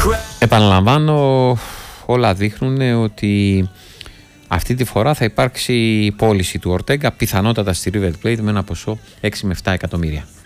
Επαναλαμβάνω, όλα δείχνουν ότι αυτή τη φορά θα υπάρξει πώληση του Ορτέγκα, πιθανότατα στη River Plate, με ένα ποσό 6 με 7 εκατομμύρια.